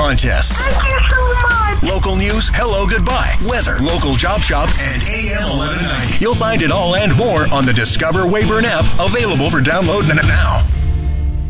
contests. Thank you so much. Local news, hello, goodbye, weather, local job shop, and AM 1190. You'll find it all and more on the Discover Weyburn app, available for download now.